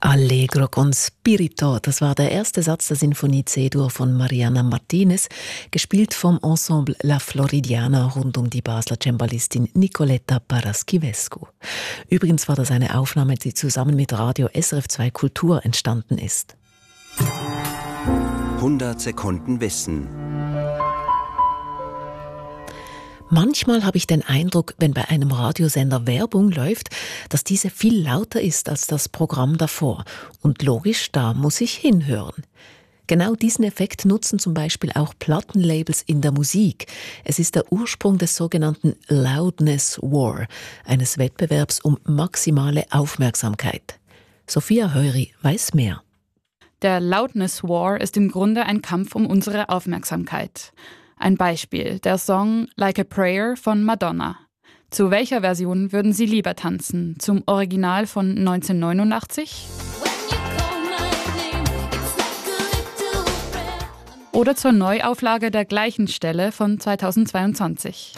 Allegro con spirito, das war der erste Satz der Sinfonie C-Dur von Mariana Martinez, gespielt vom Ensemble La Floridiana rund um die Basler Cembalistin Nicoletta Paraschivescu. Übrigens war das eine Aufnahme, die zusammen mit Radio SRF 2 Kultur entstanden ist. 100 Sekunden Wissen. Manchmal habe ich den Eindruck, wenn bei einem Radiosender Werbung läuft, dass diese viel lauter ist als das Programm davor. Und logisch, da muss ich hinhören. Genau diesen Effekt nutzen zum Beispiel auch Plattenlabels in der Musik. Es ist der Ursprung des sogenannten Loudness War, eines Wettbewerbs um maximale Aufmerksamkeit. Sophia Heury weiß mehr. Der Loudness War ist im Grunde ein Kampf um unsere Aufmerksamkeit. Ein Beispiel, der Song Like a Prayer von Madonna. Zu welcher Version würden Sie lieber tanzen? Zum Original von 1989? Oder zur Neuauflage der gleichen Stelle von 2022?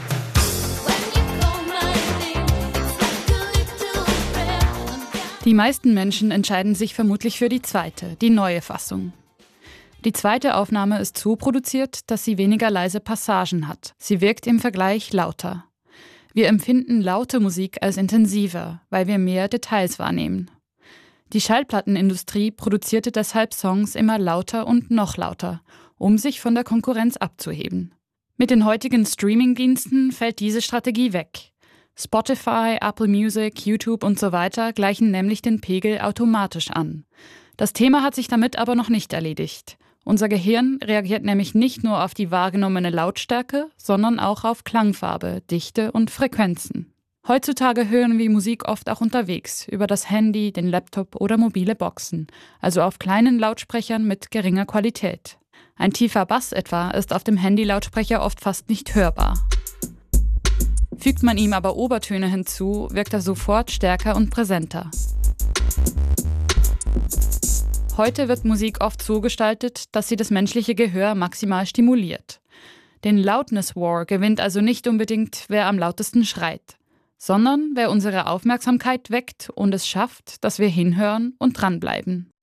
Die meisten Menschen entscheiden sich vermutlich für die zweite, die neue Fassung. Die zweite Aufnahme ist so produziert, dass sie weniger leise Passagen hat. Sie wirkt im Vergleich lauter. Wir empfinden laute Musik als intensiver, weil wir mehr Details wahrnehmen. Die Schallplattenindustrie produzierte deshalb Songs immer lauter und noch lauter, um sich von der Konkurrenz abzuheben. Mit den heutigen Streaming-Diensten fällt diese Strategie weg. Spotify, Apple Music, YouTube und so weiter gleichen nämlich den Pegel automatisch an. Das Thema hat sich damit aber noch nicht erledigt. Unser Gehirn reagiert nämlich nicht nur auf die wahrgenommene Lautstärke, sondern auch auf Klangfarbe, Dichte und Frequenzen. Heutzutage hören wir Musik oft auch unterwegs, über das Handy, den Laptop oder mobile Boxen, also auf kleinen Lautsprechern mit geringer Qualität. Ein tiefer Bass etwa ist auf dem Handy-Lautsprecher oft fast nicht hörbar. Fügt man ihm aber Obertöne hinzu, wirkt er sofort stärker und präsenter. Heute wird Musik oft so gestaltet, dass sie das menschliche Gehör maximal stimuliert. Den Loudness War gewinnt also nicht unbedingt, wer am lautesten schreit, sondern wer unsere Aufmerksamkeit weckt und es schafft, dass wir hinhören und dranbleiben.